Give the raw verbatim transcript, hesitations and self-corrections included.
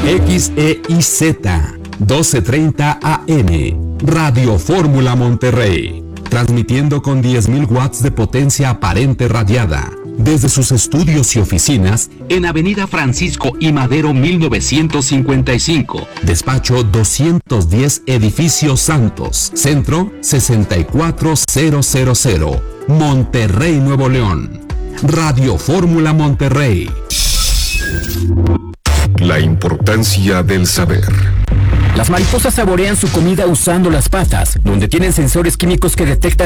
X E I Z doce treinta A M, Radio Fórmula Monterrey, transmitiendo con diez mil watts de potencia aparente radiada, desde sus estudios y oficinas en Avenida Francisco I. Madero mil novecientos cincuenta y cinco, despacho doscientos diez, Edificio Santos, Centro sesenta y cuatro mil, Monterrey, Nuevo León. Radio Fórmula Monterrey. La importancia del saber. Las mariposas saborean su comida usando las patas, donde tienen sensores químicos que detectan